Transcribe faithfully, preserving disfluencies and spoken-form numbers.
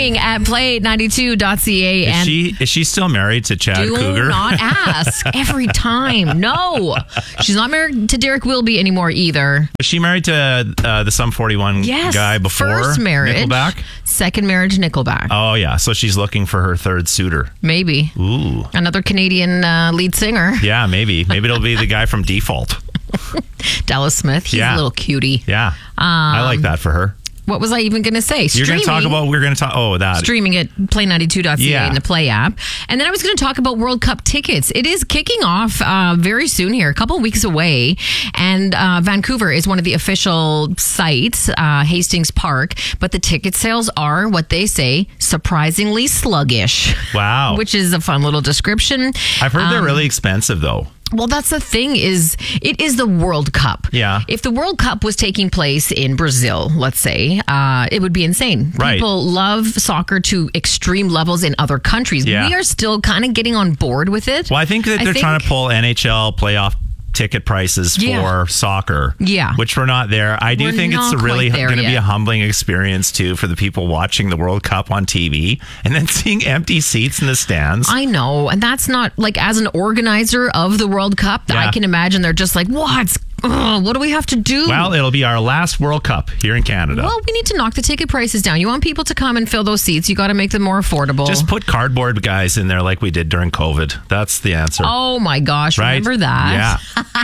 streaming at play ninety-two dot c a. Is And she is she still married to Chad do Cougar? not ask every time. No, she's not married to Derek Wilby anymore either. Was she married to uh, the Sum forty-one Yes, guy before first marriage, Nickelback? second marriage, Nickelback. Oh yeah, so she's looking for her third suitor. Maybe Ooh, another Canadian uh, lead singer, yeah, maybe maybe it'll be the guy from Default. Dallas Smith. He's Yeah. a little cutie. Yeah, I like that for her. What was I even going to say? You're going to talk about, we're going to talk, oh, that. Streaming at play ninety-two dot c a Yeah. in the Play app. And then I was going to talk about World Cup tickets. It is kicking off uh, very soon here, a couple of weeks away. And uh, Vancouver is one of the official sites, uh, Hastings Park. But the ticket sales are, what they say, surprisingly sluggish. Wow. Which is a fun little description. I've heard they're Um, really expensive, though. Well, that's the thing is it is the World Cup. Yeah. If the World Cup was taking place in Brazil, let's say, uh, it would be insane. Right. People love soccer to extreme levels in other countries. Yeah. We are still kind of getting on board with it. Well, I think that I they're think- trying to pull N H L playoff ticket prices for Yeah. soccer. Yeah. Which we're not there. I do We're think it's not really quite there going to be yet. a humbling experience, too, for the people watching the World Cup on T V and then seeing empty seats in the stands. I know. And that's not like as an organizer of the World Cup, Yeah. I can imagine they're just like, what? Ugh, what do we have to do? Well, it'll be our last World Cup here in Canada. Well, we need to knock the ticket prices down. You want people to come and fill those seats. You got to make them more affordable. Just put cardboard guys in there like we did during COVID. That's the answer. Oh my gosh. right? Remember that? Yeah.